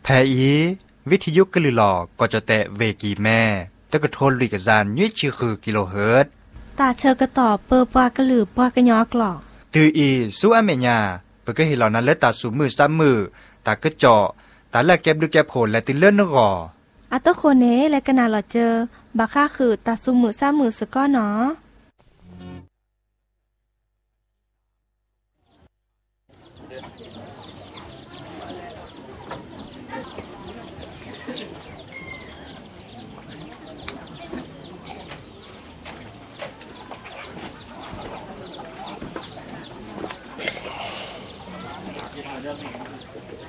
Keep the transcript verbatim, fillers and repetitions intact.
อีวิทยุกะลือหลอก็จะแตะเวกีแม่แต่ก็โทนลุยกะจานยี่ชื่อคือกิโลเฮิรตซ์ตาเชอกะตอบเปอปากะลือปากะยอกหลอกตืออีสู้อเมญาเปก็เห็นเหล่านั้นและตาสูมือซ้ำมือตากะเจาะตาแลเก็บดูแก็บโผลและติเลื่อนนกออะตะโคเนและกะนาหลอเจอบาค่าคือตาซุมือซ้ำมือสะก้อหนอ